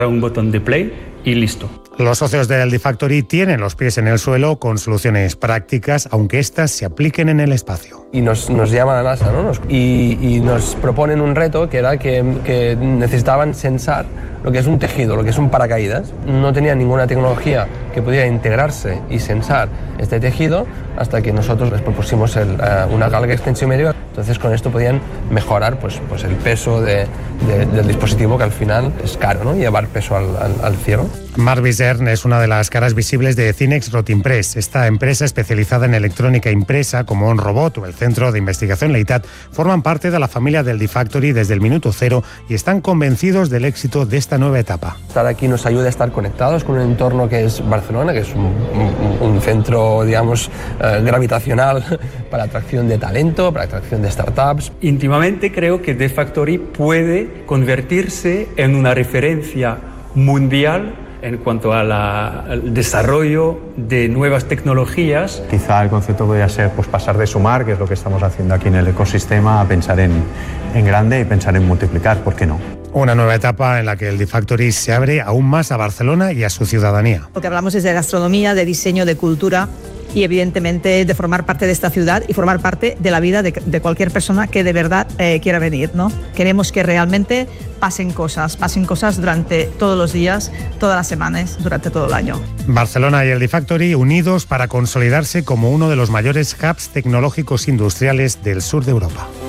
un botón de play y listo. Los socios del D-Factory tienen los pies en el suelo con soluciones prácticas, aunque éstas se apliquen en el espacio. Y nos llama la NASA, ¿no? y nos proponen un reto que era que necesitaban sensar lo que es un tejido, lo que es un paracaídas. No tenían ninguna tecnología que pudiera integrarse y sensar este tejido hasta que nosotros les propusimos una galga extensión medio. Entonces con esto podían mejorar pues el peso del dispositivo, que al final es caro, ¿no? Llevar peso al cielo. Marc Bizern es una de las caras visibles de Cinex Rotimpress. Esta empresa especializada en electrónica impresa como OnRobot o el Centro de Investigación Leitat forman parte de la familia del D-Factory desde el minuto cero y están convencidos del éxito de esta nueva etapa. Estar aquí nos ayuda a estar conectados con un entorno que es Barcelona, que es un centro, digamos, gravitacional para atracción de talento, para atracción de startups. Íntimamente creo que D-Factory puede convertirse en una referencia mundial en cuanto al desarrollo de nuevas tecnologías. Quizá el concepto podría ser pasar de sumar, que es lo que estamos haciendo aquí en el ecosistema, a pensar en grande y pensar en multiplicar, ¿por qué no? Una nueva etapa en la que el D-Factory se abre aún más a Barcelona y a su ciudadanía. Lo que hablamos es de gastronomía, de diseño, de cultura y evidentemente de formar parte de esta ciudad y formar parte de la vida de cualquier persona que de verdad quiera venir, ¿no? Queremos que realmente pasen cosas durante todos los días, todas las semanas, durante todo el año. Barcelona y el D-Factory unidos para consolidarse como uno de los mayores hubs tecnológicos industriales del sur de Europa.